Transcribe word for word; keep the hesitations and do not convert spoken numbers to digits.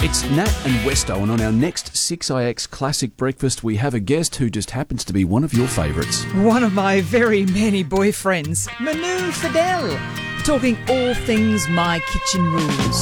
It's Nat and Westo, and on our next six I X Classic Breakfast, we have a guest who just happens to be one of your favourites. One of my very many boyfriends, Manu Fidel, talking all things My Kitchen Rules.